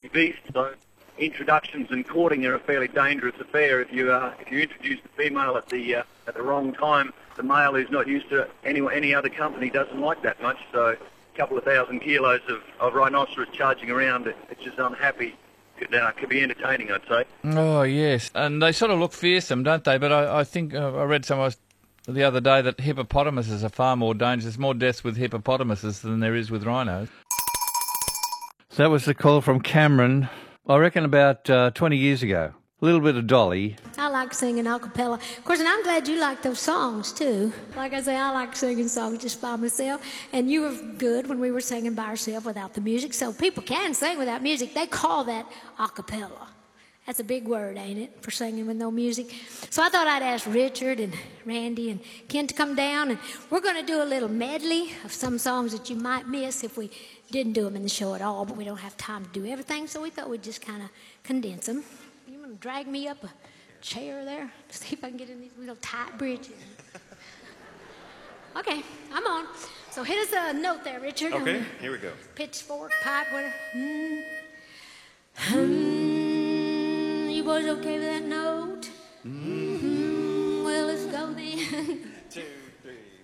beast. So introductions and courting are a fairly dangerous affair. If you introduce the female at the wrong time, the male who's not used to any other company doesn't like that much. So a couple of 1,000 kilos of rhinoceros charging around, it's just unhappy. Could be entertaining, I'd say. Oh, yes. And they sort of look fearsome, don't they? But I think I read somewhere the other day that hippopotamuses are far more dangerous. There's more deaths with hippopotamuses than there is with rhinos. So that was the call from Cameron, I reckon about 20 years ago. A little bit of Dolly. I like singing a cappella. Of course, and I'm glad you like those songs, too. Like I say, I like singing songs just by myself. And you were good when we were singing by ourselves without the music. So people can sing without music. They call that a cappella. That's a big word, ain't it, for singing with no music? So I thought I'd ask Richard and Randy and Ken to come down. And we're going to do a little medley of some songs that you might miss if we didn't do them in the show at all. But we don't have time to do everything, so we thought we'd just kind of condense them. You want to drag me up a chair there? See if I can get in these little tight bridges. Okay, I'm on. So hit us a note there, Richard. Okay, here we go. Pitchfork, pipe, whatever. You boys okay with that note? Well, let's go then.